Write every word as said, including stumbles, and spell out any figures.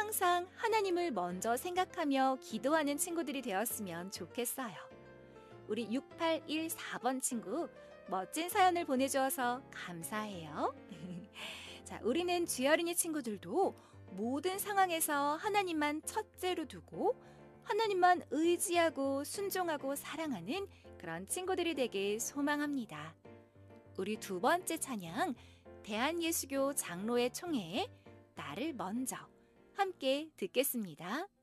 항상 하나님을 먼저 생각하며 기도하는 친구들이 되었으면 좋겠어요. 우리 육팔일사 번 친구, 멋진 사연을 보내주어서 감사해요. 자, 우리는 쥐어린이 친구들도 모든 상황에서 하나님만 첫째로 두고 하나님만 의지하고 순종하고 사랑하는 그런 친구들이 되길 소망합니다. 우리 두 번째 찬양, 대한예수교 장로의 총회에 나를 먼저 함께 듣겠습니다.